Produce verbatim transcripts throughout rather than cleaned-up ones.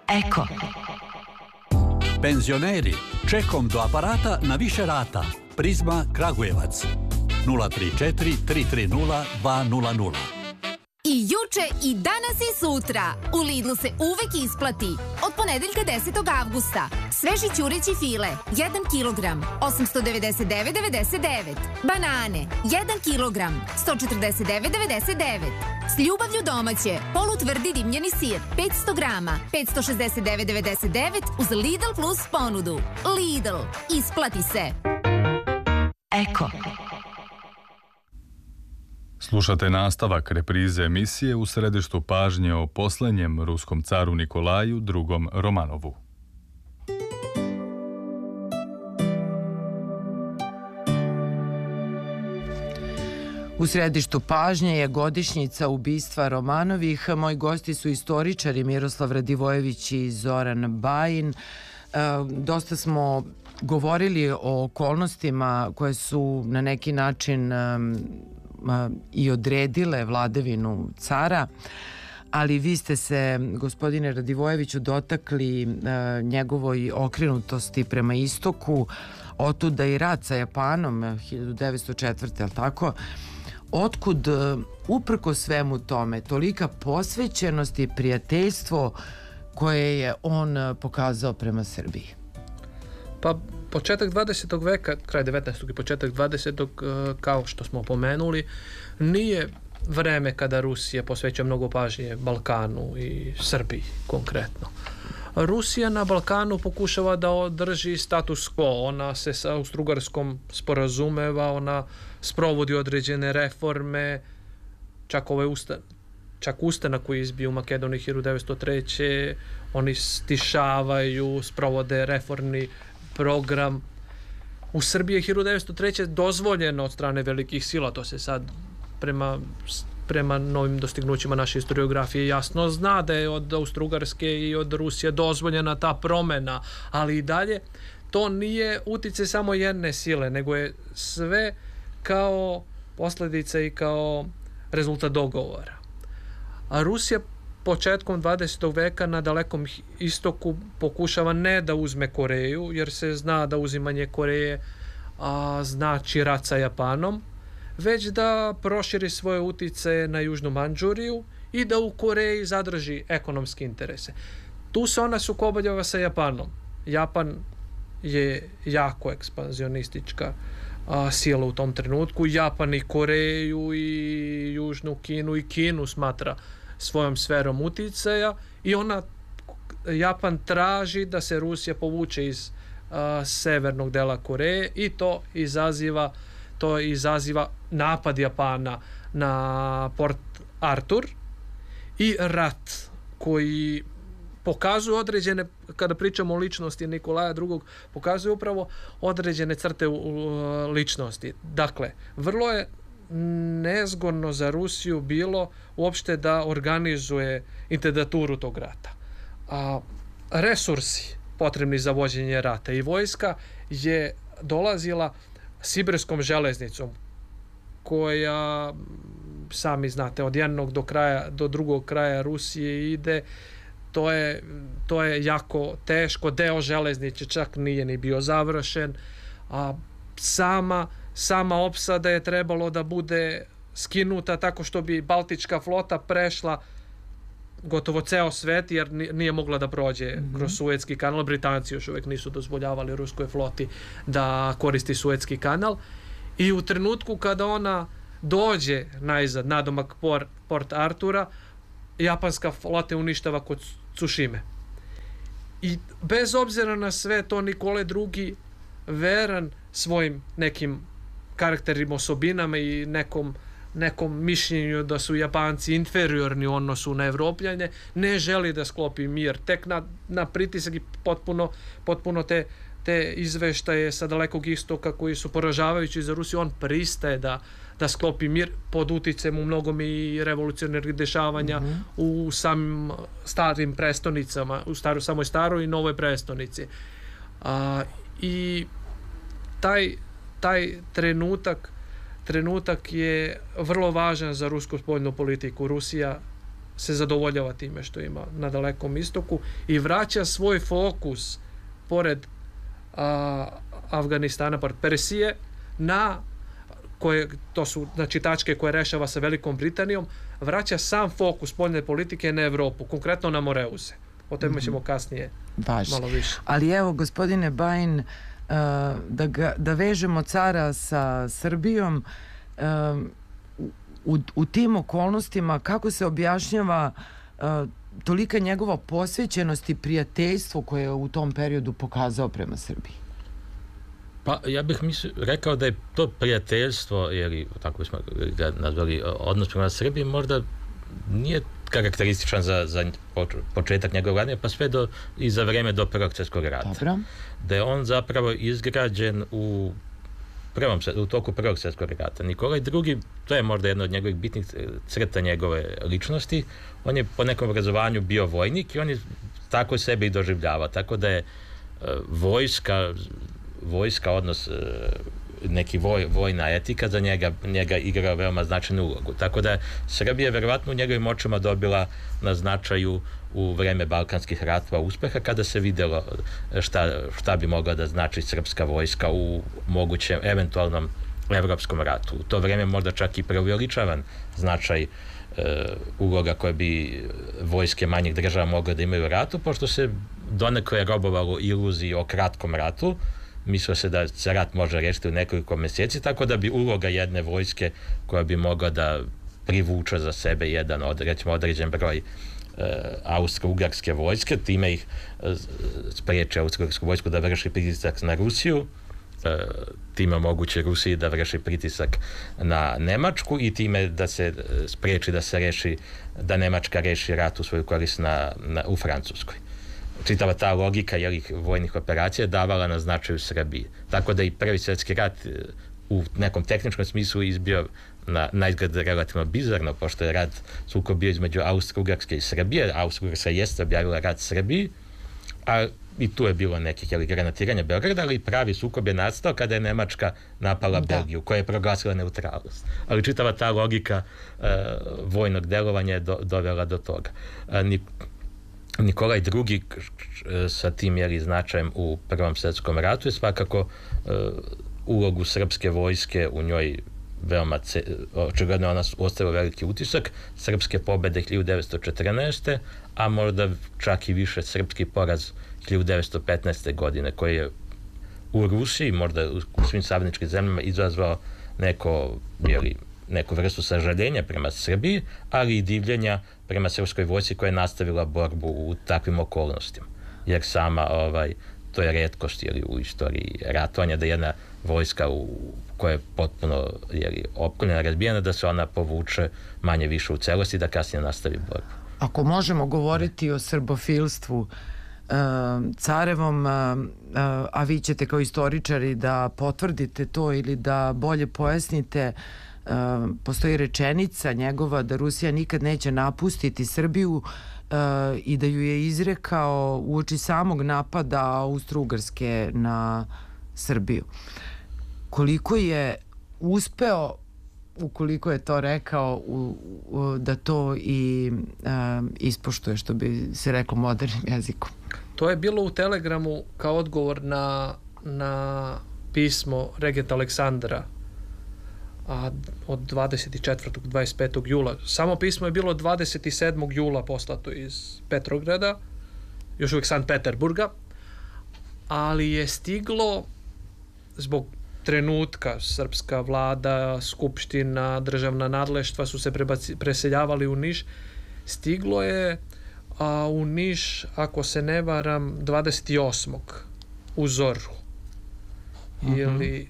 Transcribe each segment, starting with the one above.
Eko. Penzioneri, čekom do aparata na više rata. Prizma Kragujevac. nula tri četiri tri tri nula dva nula nula. I juče, i danas i sutra. U Lidlu se uvek isplati. Od ponedeljka desetog avgusta. Sveži ćureći file, jedan kilogram, osamsto devedeset devet devedeset devet. Banane, jedan kilogram, sto četrdeset devet devedeset devet. S ljubavlju domaće, polutvrdi dimljeni sir, petsto grama, petsto šezdeset devet devedeset devet uz Lidl Plus ponudu. Lidl, isplati se. Eko. Slušate nastavak reprize emisije U središtu pažnje o poslednjem ruskom caru Nikolaju drugom Romanovu. U središtu pažnje je godišnjica ubistva Romanovih. Moji gosti su istoričari Miroslav Radivojević i Zoran Bajin. E, dosta smo govorili o okolnostima koje su na neki način e, i odredile vladavinu cara, ali vi ste se, gospodine Radivojeviću, dotakli e, njegovoj okrenutosti prema istoku, otuda i rat sa Japanom hiljadu devetsto četvrte. ali tako? Otkud, uprko svemu tome, tolika posvećenost i prijateljstvo koje je on pokazao prema Srbiji? Pa, početak dvadesetog veka, kraj devetnaestog i početak dvadesetog, kao što smo pomenuli, nije vreme kada Rusija posveća mnogo pažnje Balkanu i Srbiji konkretno. Rusija na Balkanu pokušava da održi status quo, ona se sa Austrougarskom sporazumeva, ona sprovodi određene reforme, čak ovaj ustan, čak ustanak koji izbio u Makedoniji hiljadu devetsto treće. Oni stišavaju, sprovode reformni program. U Srbiji je hiljadu devetsto treće dozvoljeno od strane velikih sila, to se sad prema prema novim dostignućima naše historiografije jasno zna da je od Austrougarske i od Rusije dozvoljena ta promena, ali i dalje to nije uticaj samo jedne sile, nego je sve kao posljedica i kao rezultat dogovora. A Rusija početkom dvadesetog veka na Dalekom istoku pokušava ne da uzme Koreju, jer se zna da uzimanje Koreje a, znači rat sa Japanom, već da proširi svoje uticaje na Južnu Mandžuriju i da u Koreji zadrži ekonomske interese. Tu se ona sukobljava sa Japanom. Japan je jako ekspanzionistička a, sila u tom trenutku. Japan i Koreju i Južnu Kinu i Kinu smatra svojom sferom uticaja i ona, Japan traži da se Rusija povuče iz a, severnog dela Koreje i to izaziva to izaziva napad Japana na Port Artur i rat koji pokazuje određene, kada pričamo o ličnosti Nikolaja drugog, pokazuje upravo određene crte u ličnosti. Dakle, vrlo je nezgodno za Rusiju bilo uopšte da organizuje intendaturu tog rata. A resursi potrebni za vođenje rata i vojska je dolazila Sibirskom železnicom, koja, sami znate, od jednog do kraja do drugog kraja Rusije ide. To je, to je jako teško. Deo železnice čak nije ni bio završen, a sama sama opsada je trebalo da bude skinuta tako što bi Baltička flota prešla gotovo ceo svet, jer nije mogla da prođe mm-hmm. kroz Suetski kanal. Britanci još uvek nisu dozvoljavali ruskoj floti da koristi Suetski kanal i u trenutku kada ona dođe najzad nadomak Port, Port Artura, japanska flota uništava kod Tsushime. I bez obzira na sve to, Nikole drugi, veran svojim nekim karakterima, osobinama i nekom nekom mišljenju da su Japanci inferiorni u odnosu na Evropljane, ne želi da sklopi mir. Tek na, na pritisak i potpuno, potpuno te, te izveštaje sa Dalekog istoka koji su poražavajući za Rusiju, on pristaje da, da sklopi mir pod uticajem u mnogom i revolucionarnih dešavanja mm-hmm. u samim starim prestonicama, u staru, samoj staroj i novoj prestonici. A, i taj, taj trenutak trenutak je vrlo važan za rusku spoljnu politiku. Rusija se zadovoljava time što ima na Dalekom istoku i vraća svoj fokus pored a, Afganistana, pored Persije, na koje, to su znači tačke koje rešava sa Velikom Britanijom, vraća sam fokus spoljne politike na Evropu, konkretno na Moreuze. O tome ćemo kasnije Baš. malo više. Ali evo, gospodine Bajin, da, ga, da vežemo cara sa Srbijom, u, u tim okolnostima kako se objašnjava tolika njegova posvećenost i prijateljstvo koje je u tom periodu pokazao prema Srbiji? Pa ja bih misli, rekao da je to prijateljstvo, jer tako bismo ga nazvali, odnos prema Srbiji možda nije karakterističan za, za početak njegove vladanja, pa sve do, i za vreme do Prvog svjetskog rata. Dobro. Da je on zapravo izgrađen u prvom, u toku Prvog svjetskog rata. Nikolaj drugi, to je možda jedna od njegovih bitnih crta njegove ličnosti, on je po nekom obrazovanju bio vojnik i on je tako sebe i doživljavao. Tako da je uh, vojska, vojska, odnos uh, neki voj, vojna etika za njega, njega igrao veoma značajnu ulogu. Tako da Srbija je verovatno u njegovim očima dobila na značaju u vreme Balkanskih ratova uspeha, kada se videlo šta, šta bi mogla da znači srpska vojska u mogućem eventualnom evropskom ratu. U to vreme možda čak i preuveličavan značaj e, uloga koje bi vojske manjih država mogle da imaju u ratu, pošto se donekle robovalo iluziji o kratkom ratu. Mislilo se da se rat može rešiti u nekoliko meseci, tako da bi uloga jedne vojske koja bi mogla da privuče za sebe jedan od, recimo, određen broj Uh, austro-ugarske vojske, time ih uh, spreče austro-ugarsku vojsku da vrši pritisak na Rusiju, uh, time moguće Rusiji da vrši pritisak na Nemačku i time da se uh, spreči da se reši, da Nemačka reši rat u svoju korist na, na, u Francuskoj. Čitava ta logika jelih vojnih operacija davala na značaju Srbiji. Tako da i Prvi svjetski rat uh, u nekom tehničkom smislu izbio na najzgled relativno bizarno, pošto je rat sukob bio između Austro-Ugarske i Srbije. Austro-Ugarska jeste objavila rat Srbiji, a i tu je bilo nekih jeli, granatiranja Beograda, ali pravi sukob je nastao kada je Nemačka napala da. Belgiju, koja je proglasila neutralnost. Ali čitava ta logika uh, vojnog delovanja je do, dovela do toga. Uh, Nik, Nikolaj drugi sa tim jeli, značajem u Prvom svjetskom ratu je svakako uh, ulogu srpske vojske u njoj veoma, očigledno ona ostavila veliki utisak, srpske pobede hiljadu devetsto četrnaeste. a možda čak i više srpski poraz hiljadu devetsto petnaeste. godine, koji je u Rusiji, možda u svim savezničkim zemljama izazvao neko, jeli, neku vrstu sažaljenja prema Srbiji, ali i divljenja prema srpskoj vojsci koja je nastavila borbu u takvim okolnostima. Jer sama, ovaj, to je retkost jeli, u istoriji ratovanja, da jedna vojska u, koja je potpuno jeli, opkoljena, razbijena, da se ona povuče manje više u celosti, da kasnije nastavi borbu. Ako možemo govoriti o srbofilstvu carevom, a vi ćete kao istoričari da potvrdite to ili da bolje pojasnite, postoji rečenica njegova da Rusija nikad neće napustiti Srbiju i da ju je izrekao uoči samog napada Austro-Ugarske na Srbiju. Koliko je uspeo, ukoliko je to rekao, u, u, da to i a, ispoštuje, što bi se reklo modernim jezikom? To je bilo u telegramu kao odgovor na, na pismo regenta Aleksandra a, od dvadeset četvrtog do dvadeset petog jula. Samo pismo je bilo dvadeset sedmog jula poslato iz Petrograda, još uvijek Sankt Peterburga, ali je stiglo zbog trenutka, srpska vlada, skupština, državna nadleštva su se prebaci, preseljavali u Niš. Stiglo je a, u Niš, ako se ne varam, dvadeset osmog u zoru. Uh-huh. Ili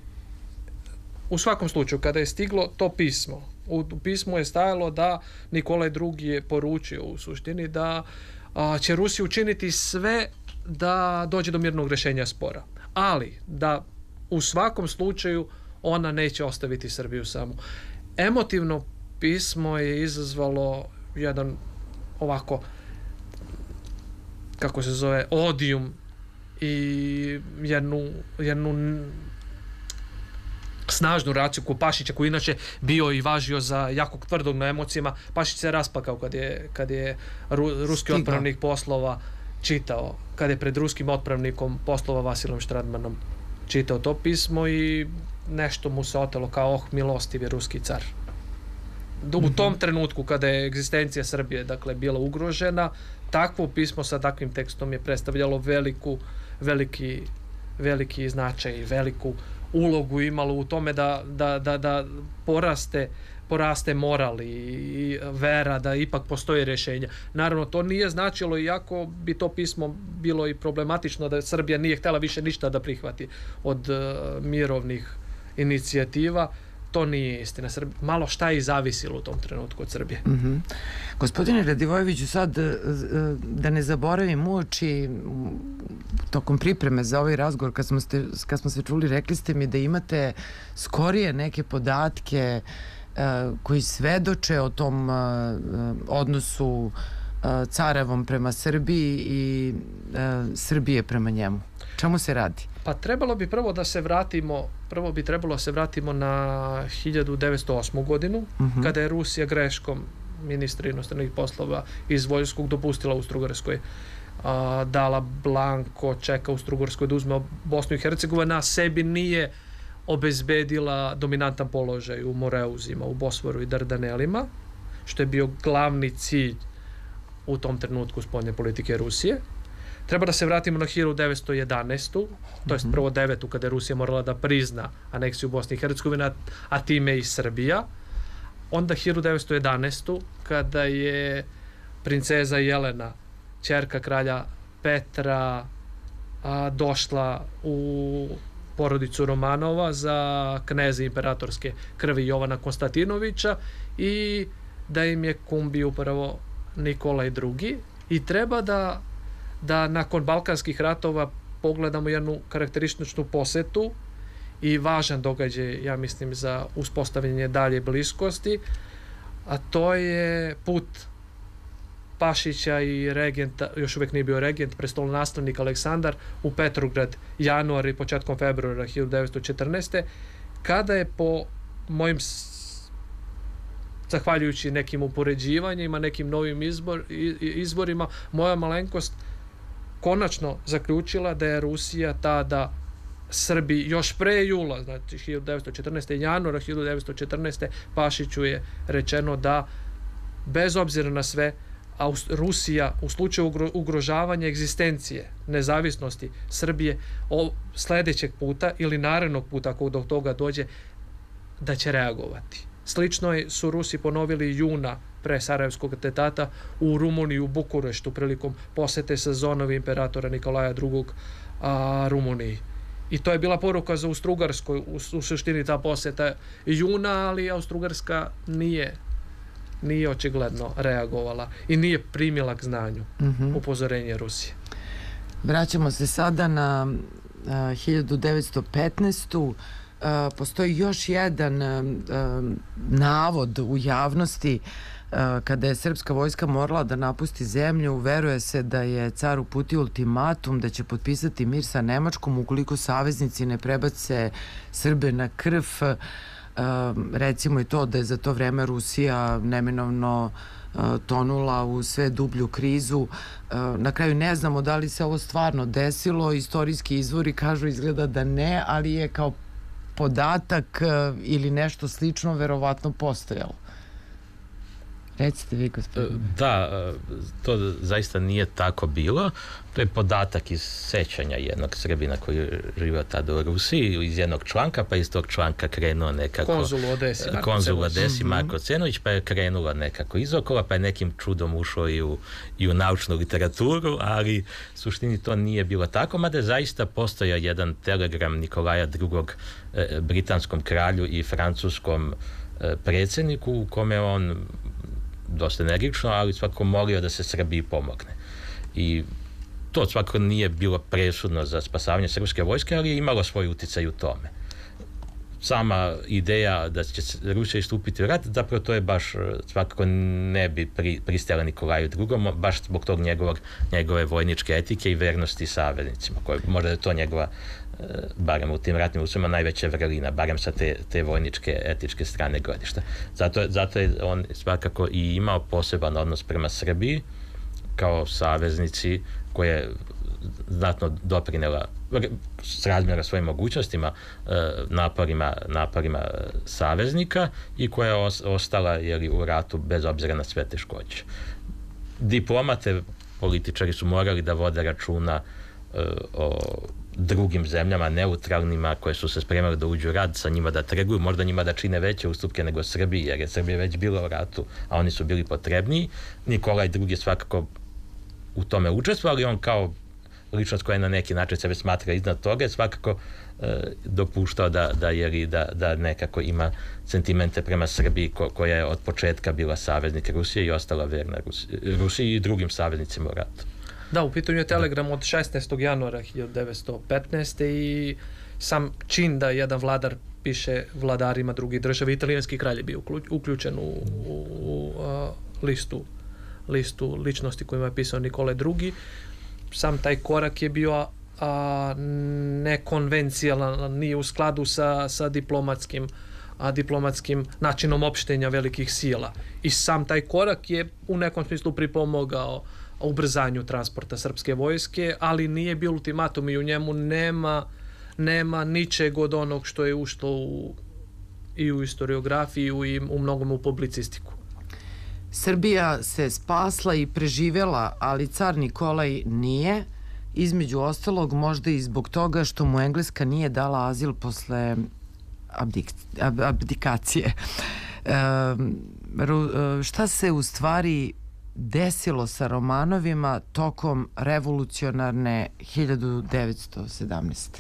u svakom slučaju, kada je stiglo to pismo, u, u pismu je stajalo da Nikolaj drugi je poručio u suštini da a, će Rusija učiniti sve da dođe do mirnog rješenja spora. Ali da u svakom slučaju ona neće ostaviti Srbiju samu. Emotivno pismo je izazvalo jedan ovako, kako se zove, odijum i jednu, jednu snažnu reakciju kod Pašića, koji inače bio i važio za jakog tvrdog na emocijama. Pašić se raspakao kad je, kad je ru, ruski Stiga. otpravnik poslova čitao, kad je pred ruskim otpravnikom poslova Vasilom Štradmanom čitao to pismo i nešto mu se otelo kao oh milostivi ruski car. U mm-hmm. tom trenutku kada je egzistencija Srbije dakle bila ugrožena, takvo pismo sa takvim tekstom je predstavljalo veliku, veliki, veliki značaj i veliku ulogu imalo u tome da, da, da, da poraste poraste moral i vera da ipak postoje rješenja. Naravno, to nije značilo, iako bi to pismo bilo i problematično, da Srbija nije htjela više ništa da prihvati od uh, mirovnih inicijativa. To nije istina. Srb... Malo šta je i zavisilo u tom trenutku od Srbije. Mm-hmm. Gospodine Radivojeviću, sad da ne zaboravim uoči tokom pripreme za ovaj razgovor, kad smo, ste, kad smo se čuli, rekli ste mi da imate skorije neke podatke koji svedoče o tom odnosu carevom prema Srbiji i Srbije prema njemu. Čemu se radi? Pa trebalo bi prvo da se vratimo, prvo bi trebalo da se vratimo na hiljadu devetsto osmu godinu, uh-huh. kada je Rusija greškom ministra inostranih poslova iz Vojskog dopustila Austro-Ugarskoj, a, dala blanko čeka Austro-Ugarskoj da uzme Bosnu i Hercegovinu, a sebi nije obezbedila dominantan položaj u Moreuzima, u Bosforu i Dardanelima, što je bio glavni cilj u tom trenutku spoljne politike Rusije. Treba da se vratimo na hiljadu devetsto jedanaestu, to jest prvo devetu, kada je Rusija morala da prizna aneksiju Bosne i Hercegovine, a time i Srbija. Onda hiljadu devetsto jedanaestu, kada je princeza Jelena, ćerka kralja Petra, a, došla u porodicu Romanova za kneza imperatorske krvi Jovana Konstantinovića i da im je kum bio upravo Nikolaj drugi. I treba da da nakon Balkanskih ratova pogledamo jednu karakterističnu posetu i važan događaj, ja mislim, za uspostavljanje dalje bliskosti, a to je put Pašića i regenta, još uvijek nije bio regent, prestolonastavnik Aleksandar u Petrograd januar i početkom februara hiljadu devetsto četrnaeste. kada je po mojim zahvaljujući nekim upoređivanjima, nekim novim izbor, izborima, moja malenkost konačno zaključila da je Rusija tada Srbiji još pre jula, znači hiljadu devetsto četrnaeste. januara hiljadu devetsto četrnaeste. Pašiću je rečeno da bez obzira na sve Rusija u slučaju ugrožavanja egzistencije, nezavisnosti Srbije sljedećeg puta ili narednog puta ako do toga dođe, da će reagovati. Slično su Rusi ponovili juna pre Sarajevskog atentata u Rumuniji, u Bukureštu prilikom posete sezonovi imperatora Nikolaja drugog. a, Rumuniji. I to je bila poruka za Austro-Ugarskoj, u, u suštini ta poseta juna, ali Austro-Ugarska nije nije očigledno reagovala i nije primila k znanju mm-hmm. upozorenje Rusije. Vraćamo se sada na uh, hiljadu devetsto petnaestu. Uh, postoji još jedan uh, navod u javnosti uh, kada je srpska vojska morala da napusti zemlju. Veruje se da je car uputio ultimatum da će potpisati mir sa Nemačkom ukoliko saveznici ne prebace Srbe na krv. Uh, recimo i to da je za to vreme Rusija neminovno uh, tonula u sve dublju krizu. Uh, na kraju ne znamo da li se ovo stvarno desilo. Istorijski izvori kažu izgleda da ne, ali je kao podatak uh, ili nešto slično verovatno postojalo. Recite vi, gospodine. Da, to zaista nije tako bilo. To je podatak iz sećanja jednog Srbina koji je živio tada u Rusiji, iz jednog članka, pa iz tog članka krenuo nekako... Konzul u Odesi, Marko konzul u Odesi, Marko Cenović, pa je krenulo nekako izokola, pa je nekim čudom ušao i u, i u naučnu literaturu, ali u suštini to nije bilo tako, mada je zaista postojao jedan telegram Nikolaja drugog. Eh, britanskom kralju i francuskom eh, predsjedniku, u kome on dosta energično, ali svakako molio da se Srbiji pomogne. I to svakako nije bilo presudno za spasavanje srpske vojske, ali je imalo svoj uticaj u tome. sama ideja da će Rusija istupiti u rat, zapravo to je baš svakako ne bi pri, pristala Nikolaju drugom, baš zbog tog njegovog, njegove vojničke etike i vernosti saveznicima, koje možda je to njegova, barem u tim ratnim uslovima, najveća vrlina, barem sa te, te vojničke etičke strane gledišta. Zato, zato je on svakako i imao poseban odnos prema Srbiji kao saveznici koja je znatno doprinela s razmjera svojim mogućnostima naporima, naporima saveznika i koja je ostala jeli, u ratu bez obzira na sve teškoće. Diplomate, političari su morali da vode računa o drugim zemljama, neutralnima, koje su se spremali da uđu u rat, sa njima da trguju, možda njima da čine veće ustupke nego Srbiji, jer je Srbija već bila u ratu, a oni su bili potrebniji. Nikolaj drugi je svakako u tome učestvovao, ali on kao ličnost koja je na neki način sebe smatra iznad toga je svakako e, dopuštao da, da, jeli, da, da nekako ima sentimente prema Srbiji ko, koja je od početka bila saveznik Rusije i ostala verna Rusiji, Rusiji i drugim saveznicima u ratu. Da, u pitanju je telegram od šesnaestog januara hiljadu devetsto petnaeste. i sam čin da jedan vladar piše vladarima drugih država. Italijanski kralj je bio uključen u, u, u a, listu, listu ličnosti kojima je pisao Nikolaj drugi. Sam taj korak je bio a, nekonvencijalan, nije u skladu sa, sa diplomatskim, a, diplomatskim načinom opštenja velikih sila. I sam taj korak je u nekom smislu pripomogao ubrzanju transporta srpske vojske, ali nije bio ultimatum i u njemu nema, nema ničeg od onog što je ušlo u, i u historiografiju i u mnogom u publicistiku. Srbija se spasla i preživjela, ali car Nikolaj nije, između ostalog možda i zbog toga što mu Engleska nije dala azil posle abdik, ab, abdikacije. E, ru, šta se u stvari desilo sa Romanovima tokom revolucionarne hiljadu devetsto sedamnaeste.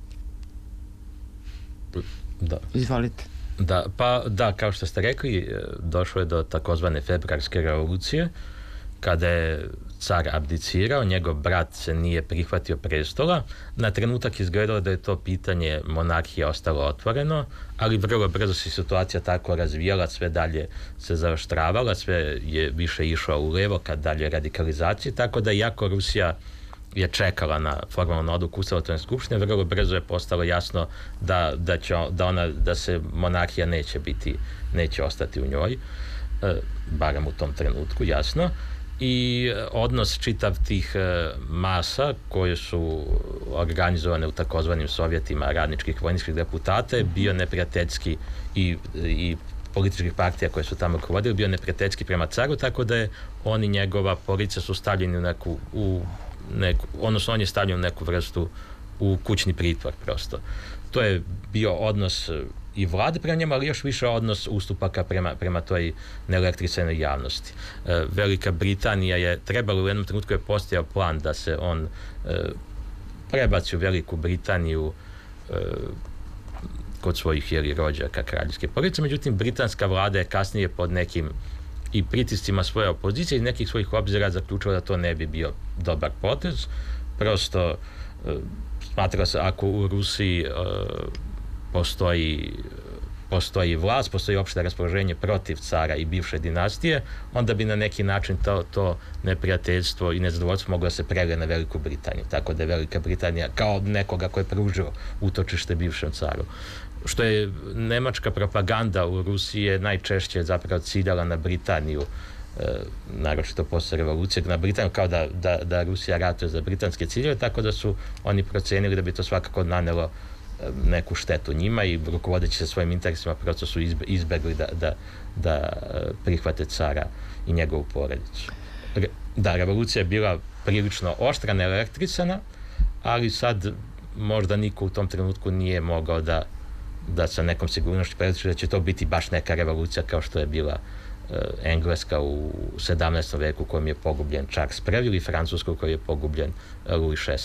Da. Izvolite. Da, pa da, kao što ste rekli, došlo je do takozvane februarske revolucije, kada je car abdicirao, njegov brat se nije prihvatio prestola. Na trenutak izgledalo da je to pitanje monarhije ostalo otvoreno, ali vrlo brzo se situacija tako razvijala, sve dalje se zaoštravala, sve je više išlo u levo kad dalje radikalizacije, tako da iako Rusija je čekala na formalnu odluku Ustavotvorne skupštine, vrlo brzo je postalo jasno da, da, će, da, ona, da se monarhija neće biti, neće ostati u njoj, e, barem u tom trenutku, jasno. I odnos čitav tih masa koje su organizovane u takozvanim sovjetima radničkih vojničkih deputata je bio neprijateljski i, i političkih partija koje su tamo rukovodili bio neprijateljski prema caru, tako da je on i njegova porodica su stavljeni u neku, u neku, odnosno on je stavljen u neku vrstu u kućni pritvor prosto. To je bio odnos i vlade prema njemu, ali još više odnos ustupaka prema, prema toj neelektrisanoj javnosti. E, Velika Britanija je trebala u jednom trenutku je postojao plan da se on e, prebaci u Veliku Britaniju e, kod svojih jeli, rođaka kraljevske porodice, međutim britanska vlada je kasnije pod nekim i pritiscima svoje opozicije i nekih svojih obzira zaključila da to ne bi bio dobar potez. Prosto e, smatralo se ako u Rusiji e, postoji, postoji vlast, postoji opšte raspoloženje protiv cara i bivše dinastije, onda bi na neki način to, to neprijateljstvo i nezadovoljstvo moglo da se prelije na Veliku Britaniju. Tako da je Velika Britanija kao nekoga koje je pružio utočište bivšem caru. Što je nemačka propaganda u Rusiji je najčešće zapravo ciljala na Britaniju, e, naročito posle revolucije, na Britaniju kao da, da, da Rusija ratuje za britanske ciljeve, tako da su oni procenili da bi to svakako nanelo neku štetu njima i rukovodeći se svojim interesima prosto su izbegli da, da, da prihvate cara i njegovu porodicu. Da, revolucija je bila prilično oštra, neelektrisana, ali sad možda niko u tom trenutku nije mogao da, da sa nekom sigurnošću predviđa da će to biti baš neka revolucija kao što je bila uh, Engleska u sedamnaestom veku u kojem je pogubljen Charles prvi ili Francuska u kojoj je pogubljen Louis šesti.